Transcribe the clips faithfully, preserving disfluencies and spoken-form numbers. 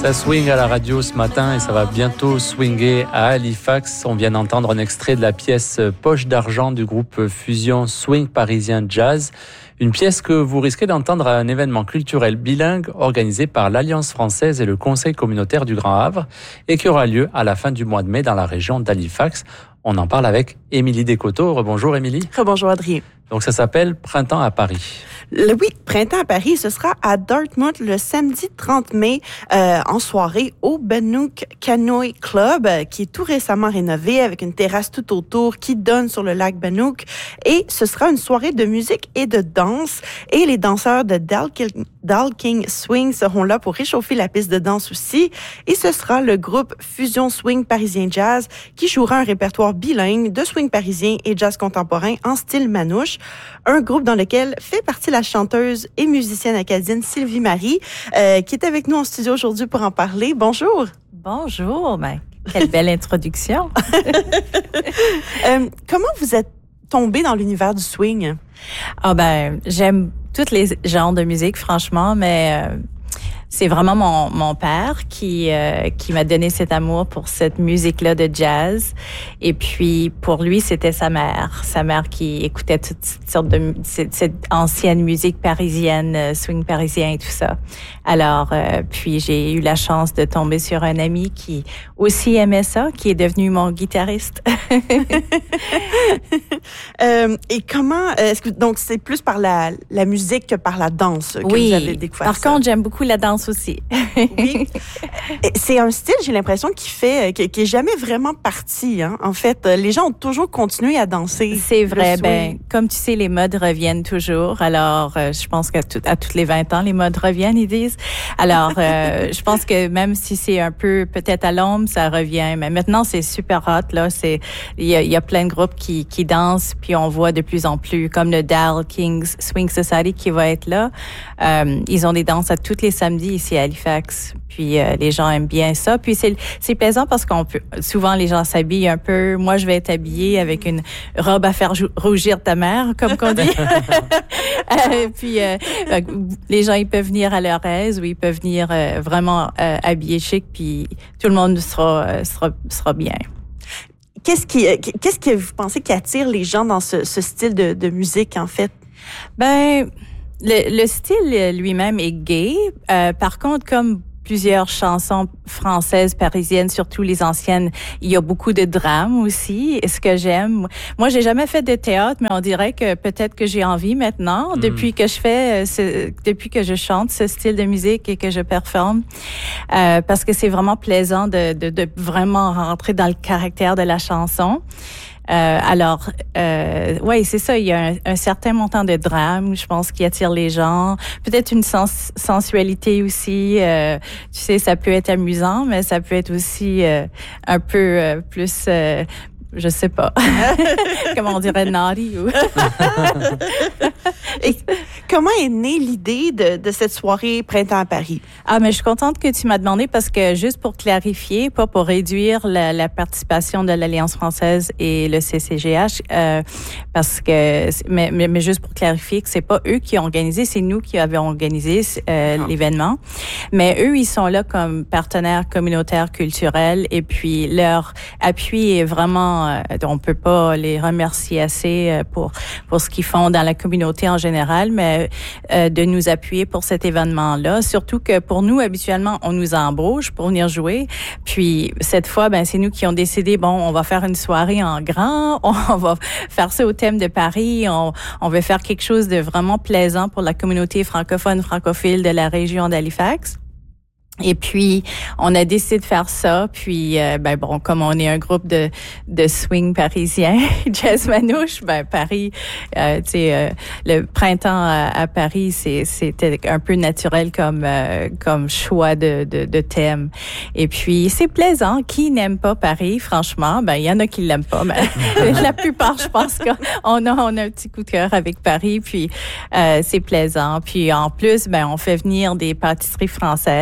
Ça swing à la radio ce matin et ça va bientôt swinguer à Halifax. On vient d'entendre un extrait de la pièce Poche d'argent du groupe Fusion Swing Parisien Jazz. Une pièce que vous risquez d'entendre à un événement culturel bilingue organisé par l'Alliance française et le Conseil communautaire du Grand Havre et qui aura lieu à la fin du mois de mai dans la région d'Halifax. On en parle avec Émilie Descoteaux. Rebonjour Émilie. Rebonjour Adrien. Donc ça s'appelle Printemps à Paris. Le, oui, Printemps à Paris, ce sera à Dartmouth le samedi trente mai euh, en soirée au Banook Canoe Club euh, qui est tout récemment rénové avec une terrasse tout autour qui donne sur le lac Banook. Et ce sera une soirée de musique et de danse. Et les danseurs de Dalking, Dalking Swing seront là pour réchauffer la piste de danse aussi. Et ce sera le groupe Fusion Swing Parisien Jazz qui jouera un répertoire bilingue de swing parisien et jazz contemporain en style manouche. Un groupe dans lequel fait partie la chanteuse et musicienne acadienne Sylvie Marie, euh, qui est avec nous en studio aujourd'hui pour en parler. Bonjour. Bonjour, ben, quelle belle introduction. euh, comment vous êtes tombée dans l'univers du swing? Ah ben, j'aime tous les genres de musique, franchement, mais euh, c'est vraiment mon, mon père qui euh, qui m'a donné cet amour pour cette musique-là de jazz. Et puis, pour lui, c'était sa mère. Sa mère qui écoutait toutes sortes de cette, cette ancienne musique parisienne, swing parisien et tout ça. Alors, euh, puis j'ai eu la chance de tomber sur un ami qui aussi aimait ça, qui est devenu mon guitariste. euh, et comment, est-ce que, donc c'est plus par la, la musique que par la danse que oui, vous avez découvert par ça? contre, j'aime beaucoup la danse aussi. Oui. C'est un style, j'ai l'impression, qui fait, qui, qui est jamais vraiment parti, hein. En fait, les gens ont toujours continué à danser. C'est vrai. Ben, comme tu sais, les modes reviennent toujours. Alors, euh, je pense qu'à tout, à toutes les vingt ans, les modes reviennent, ils disent. Alors, euh, je pense que même si c'est un peu peut-être à l'ombre, ça revient. Mais maintenant, c'est super hot, là. C'est, il y a, il y a plein de groupes qui, qui dansent, puis on voit de plus en plus, comme le Dalking Swing Society qui va être là. Euh, ils ont des danses à tous les samedis ici à Halifax. Puis euh, les gens aiment bien ça. Puis c'est c'est plaisant parce qu'on peut souvent les gens s'habillent un peu. Moi, je vais être habillée avec une robe à faire rougir ta mère, comme qu'on dit. euh, puis euh, les gens ils peuvent venir à leur aise ou ils peuvent venir euh, vraiment euh, habillés chic. Puis tout le monde sera euh, sera sera bien. Qu'est-ce qui qu'est-ce que vous pensez qui attire les gens dans ce, ce style de, de musique en fait? Ben le, le style lui-même est gay. Euh, par contre, comme plusieurs chansons françaises, parisiennes, surtout les anciennes, il y a beaucoup de drame aussi. Et ce que j'aime, moi, j'ai jamais fait de théâtre, mais on dirait que peut-être que j'ai envie maintenant, mmh. depuis que je fais, ce, depuis que je chante ce style de musique et que je performe, euh, parce que c'est vraiment plaisant de, de, de vraiment rentrer dans le caractère de la chanson. Euh, alors, euh, ouais, c'est ça. Il y a un, un certain montant de drame, je pense, qui attire les gens. Peut-être une sens- sensualité aussi. Euh, tu sais, ça peut être amusant, mais ça peut être aussi euh, un peu euh, plus. Euh, je sais pas. Comment on dirait naughty ou. Et comment est née l'idée de, de cette soirée Printemps à Paris? Ah, mais je suis contente que tu m'as demandé parce que juste pour clarifier, pas pour réduire la, la participation de l'Alliance française et le C C G H, euh, parce que, mais, mais, mais juste pour clarifier que c'est pas eux qui ont organisé, c'est nous qui avons organisé euh, ah. l'événement. Mais eux, ils sont là comme partenaires communautaires culturels et puis leur appui est vraiment on peut pas les remercier assez pour pour ce qu'ils font dans la communauté en général, mais euh, de nous appuyer pour cet événement-là. Surtout que pour nous, habituellement, on nous embauche pour venir jouer. Puis cette fois, ben c'est nous qui ont décidé, bon, on va faire une soirée en grand, on va faire ça au thème de Paris, on on veut faire quelque chose de vraiment plaisant pour la communauté francophone, francophile de la région d'Halifax. Et puis, on a décidé de faire ça. Puis, euh, ben bon, comme on est un groupe de de swing parisien, jazz manouche, ben Paris, euh, tu sais, euh, le printemps à, à Paris, c'est c'était un peu naturel comme euh, comme choix de, de de thème. Et puis, c'est plaisant. Qui n'aime pas Paris, franchement? Ben il y en a qui l'aiment pas, mais la plupart, je pense qu'on a on a un petit coup de cœur avec Paris. Puis, euh, c'est plaisant. Puis en plus, ben on fait venir des pâtisseries françaises.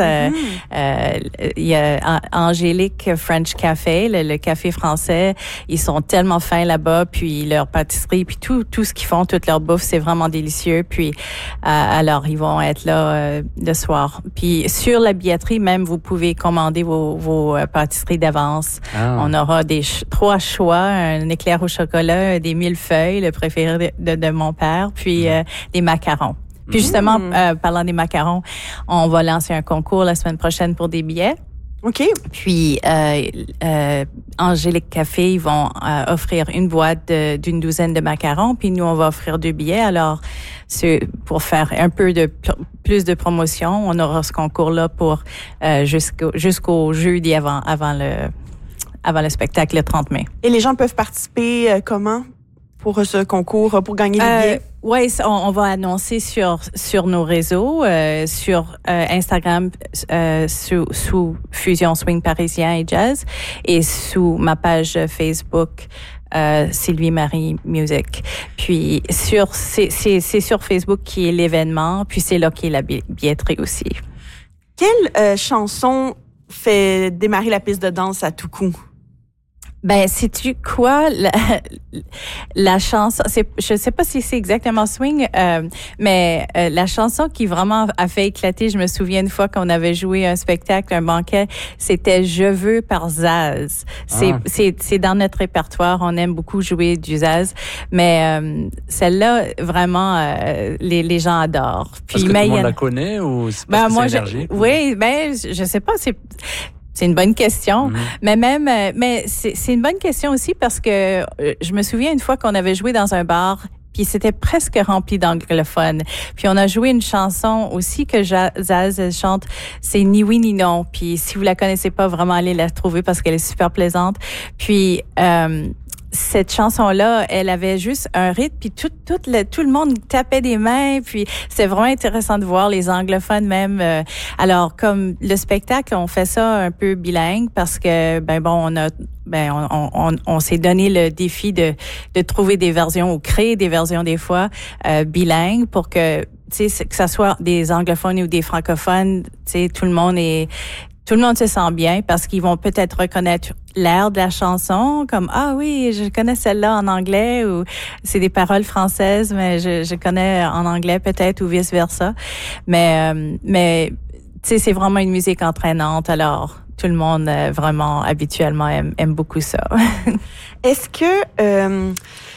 Mm-hmm. Euh, il y a Angélique French Café, le, le café français. Ils sont tellement fins là-bas, puis leur pâtisserie, puis tout, tout ce qu'ils font, toute leur bouffe, c'est vraiment délicieux. Puis, euh, alors, ils vont être là euh, le soir. Puis, sur la billetterie, même, vous pouvez commander vos, vos pâtisseries d'avance. Ah. On aura des ch- trois choix, un éclair au chocolat, des millefeuilles, le préféré de, de, de mon père, puis euh, des macarons. Puis justement, mmh. euh, parlant des macarons, on va lancer un concours la semaine prochaine pour des billets. OK. Puis, euh, euh, Angélique Café, ils vont euh, offrir une boîte de, d'une douzaine de macarons, puis nous, on va offrir deux billets. Alors, c'est pour faire un peu de plus de promotion, on aura ce concours-là pour euh, jusqu'au, jusqu'au jeudi avant, avant, le, avant le spectacle, le trente mai. Et les gens peuvent participer euh, comment pour ce concours, pour gagner des euh, billets? Oui, on, on va annoncer sur sur nos réseaux, euh, sur euh, Instagram euh, sous, sous Fusion Swing Parisien et Jazz, et sous ma page Facebook euh, Sylvie Marie Music. Puis sur c'est c'est c'est sur Facebook qui est l'événement, puis c'est là qui est la billetterie aussi. Quelle euh, chanson fait démarrer la piste de danse à tout coup? Ben, sais-tu quoi? La, la chanson, c'est, je sais pas si c'est exactement swing, euh, mais euh, la chanson qui vraiment a fait éclater, je me souviens une fois qu'on avait joué un spectacle, un banquet, c'était Je veux par Zaz. C'est, ah. c'est, c'est dans notre répertoire, on aime beaucoup jouer du Zaz, mais euh, celle-là, vraiment, euh, les, les gens adorent. Puis, Parce que mais tout le monde a... la connaît ou c'est parce ben, que moi, c'est énergique? Je, oui, ben, je sais pas, c'est... C'est une bonne question, mmh. mais même, mais c'est, c'est une bonne question aussi parce que je me souviens une fois qu'on avait joué dans un bar, puis c'était presque rempli d'anglophones. Puis on a joué une chanson aussi que Zaz chante, c'est Ni oui ni non. Puis si vous la connaissez pas, vraiment allez la trouver parce qu'elle est super plaisante. Puis euh, cette chanson-là, elle avait juste un rythme, puis tout, tout, le, tout le monde tapait des mains, puis c'est vraiment intéressant de voir les anglophones même. Euh, alors, comme le spectacle, on fait ça un peu bilingue parce que, ben bon, on a, ben on, on, on s'est donné le défi de, de trouver des versions ou créer des versions des fois euh, bilingues pour que, tu sais, que ça soit des anglophones ou des francophones, tu sais, tout le monde est Tout le monde se sent bien parce qu'ils vont peut-être reconnaître l'air de la chanson, comme « Ah oui, je connais celle-là en anglais » ou « C'est des paroles françaises, mais je, je connais en anglais peut-être » ou vice-versa. Mais, euh, mais tu sais, c'est vraiment une musique entraînante, alors tout le monde euh, vraiment habituellement aime, aime beaucoup ça. Est-ce que... Euh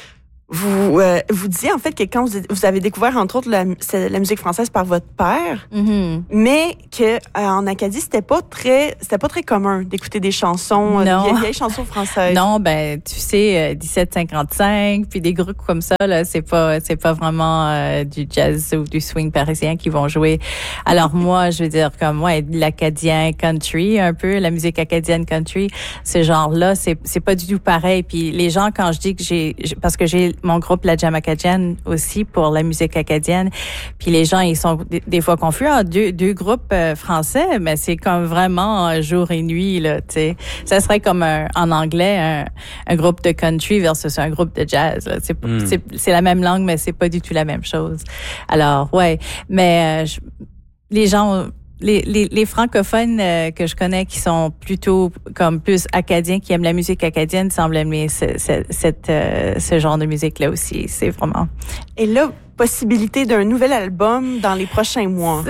Vous euh, vous disiez en fait que quand vous, vous avez découvert entre autres la, la musique française par votre père, mm-hmm. mais que euh, en Acadie c'était pas très c'était pas très commun d'écouter des chansons, euh, des vieilles chansons françaises. Non, ben tu sais dix-sept cinquante-cinq puis des groupes comme ça là, c'est pas c'est pas vraiment euh, du jazz ou du swing parisien qui vont jouer. Alors moi, je veux dire comme ouais, l'acadien country un peu, la musique acadienne country, ce genre-là, c'est c'est pas du tout pareil. Puis les gens quand je dis que j'ai parce que j'ai mon groupe La Jam Acadienne aussi pour la musique acadienne. Puis les gens, ils sont des, des fois confus. Ah, deux, deux groupes euh, français, mais c'est comme vraiment euh, jour et nuit, là, tu sais. Ça serait comme un, en anglais, un, un groupe de country versus un groupe de jazz, là. C'est, mm. c'est, c'est la même langue, mais c'est pas du tout la même chose. Alors, ouais. Mais euh, je, les gens... Les, les, les francophones euh, que je connais qui sont plutôt comme plus acadiens, qui aiment la musique acadienne, semblent aimer ce, ce, cette, euh, ce genre de musique-là aussi. C'est vraiment... Et là, possibilité d'un nouvel album dans les prochains mois.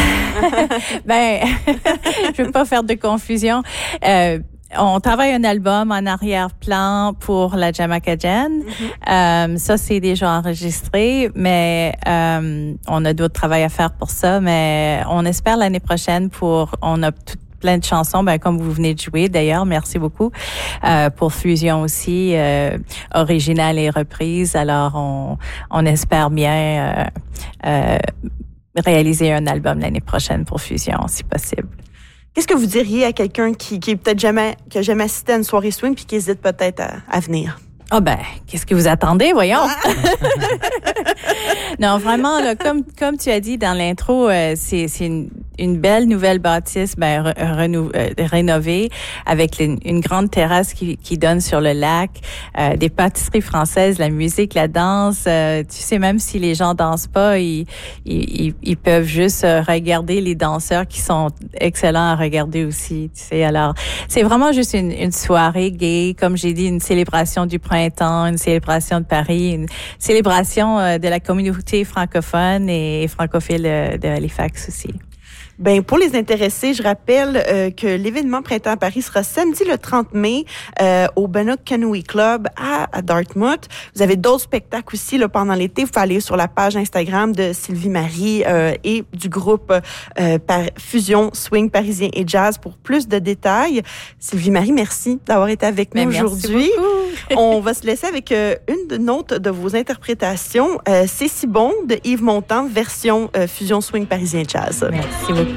Ben, je veux pas faire de confusion. Euh, On travaille un album en arrière-plan pour la Jam Acadienne. Mm-hmm. Euh, ça, c'est déjà enregistré, mais euh, on a d'autres travail à faire pour ça. Mais on espère l'année prochaine pour... On a tout, plein de chansons, ben comme vous venez de jouer d'ailleurs, merci beaucoup, euh, pour Fusion aussi, euh, originale et reprise. Alors, on, on espère bien euh, euh, réaliser un album l'année prochaine pour Fusion, si possible. Qu'est-ce que vous diriez à quelqu'un qui, qui est peut-être jamais, qui a jamais assisté à une soirée swing puis qui hésite peut-être à, à venir? Ah ben, qu'est-ce que vous attendez, voyons? Non, vraiment, là, comme comme tu as dit dans l'intro, euh, c'est c'est une, une belle nouvelle bâtisse, ben, re, renou, euh, rénovée, avec une, une grande terrasse qui, qui donne sur le lac, euh, des pâtisseries françaises, la musique, la danse. Euh, tu sais, même si les gens dansent pas, ils, ils, ils peuvent juste regarder les danseurs qui sont excellents à regarder aussi. Tu sais, alors c'est vraiment juste une, une soirée gay, comme j'ai dit, une célébration du printemps, une célébration de Paris, une célébration euh, de la communauté francophone et francophile de Halifax aussi. Ben pour les intéressés, je rappelle euh, que l'événement Printemps à Paris sera samedi le trente mai euh, au Bannock Canoe Club à, à Dartmouth. Vous avez d'autres spectacles aussi là, pendant l'été. Vous pouvez aller sur la page Instagram de Sylvie Marie euh, et du groupe euh, par Fusion Swing Parisien et Jazz pour plus de détails. Sylvie Marie, merci d'avoir été avec nous ben, aujourd'hui. On va se laisser avec euh, une autre de vos interprétations. Euh, C'est si bon de Yves Montand, version euh, Fusion Swing Parisien Jazz. Merci beaucoup.